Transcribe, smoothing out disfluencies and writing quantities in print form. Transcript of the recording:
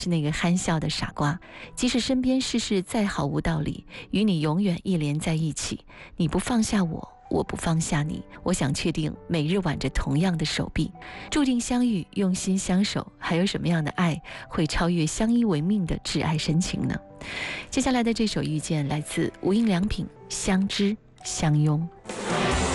是那个憨笑的傻瓜，即使身边事事再毫无道理，与你永远一连在一起。你不放下我，我不放下你。我想确定每日挽着同样的手臂，注定相遇，用心相守。还有什么样的爱会超越相依为命的挚爱深情呢？接下来的这首遇见来自无印良品，相知相拥。